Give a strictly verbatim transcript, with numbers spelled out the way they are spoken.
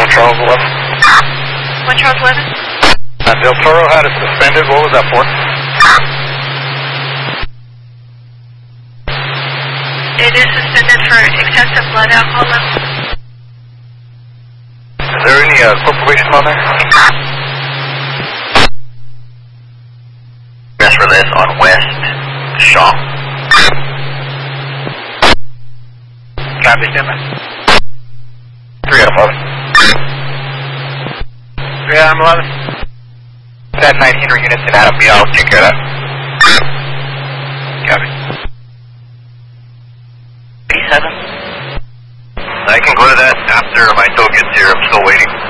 Charles eleven. one Charles eleven. Uh, Del Toro had it suspended. What was that for? It is suspended for excessive blood alcohol levels. Is there any uh, corporation on there? Press release on West Shaw. Copy, stand by. three out of eleven. three out of eleven. That nine Henry units in Adam B. I'll take care of that. Copy. B seven? I can go to that after my tow gets here. I'm still waiting.